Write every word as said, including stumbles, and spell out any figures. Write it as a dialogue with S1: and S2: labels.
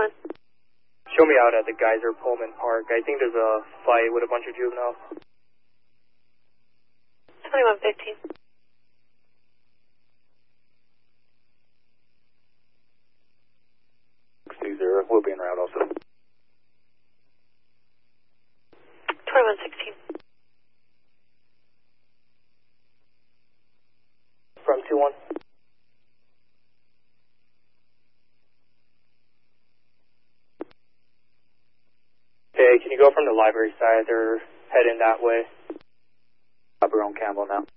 S1: one.
S2: Show me out at the Geyser Pullman Park. I think there's a fight with a bunch of juveniles.
S1: twenty-one fifteen.
S3: six two zero, we'll be en route also.
S1: twenty-one sixteen.
S2: From two one. Hey, can you go from the library side? They're heading that way.
S3: We're on Campbell now.